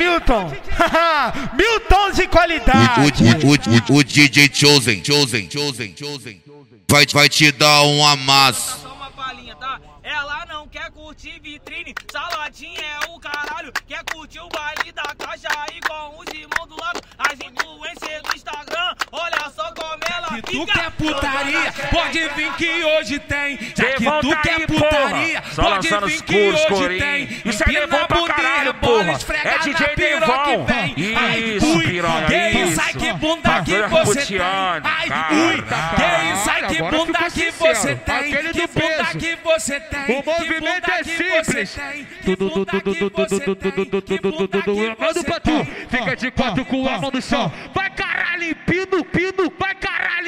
Milton. Milton de qualidade. O DJ Chosen vai te dar um amasso. Só uma palhinha, tá? Ela não quer curtir vitrine, saladinha é o caralho. Quer curtir o baile da caixa aí com os irmãos do lado. As influências do Instagram, olha só como ela Se fica. tu quer putaria, pode vir que hoje tem. Já que Levanta tu quer aí, putaria, porra. Só pode lançando vir os que coros, hoje corinho. tem. Isso é Devon pra caralho, porra. É DJ Devon. Isso, piranha, Que isso. isso, ai que bunda que Bagulho você tem. roteando, Ai, cara. ui, que isso, ai que Agora bunda ficou que sincero. você tem. Aquele Que do bunda peso. que você tem. O movimento é simples. Manda pra tu. Fica de quatro com a mão no chão. Vai caralho, pino, vai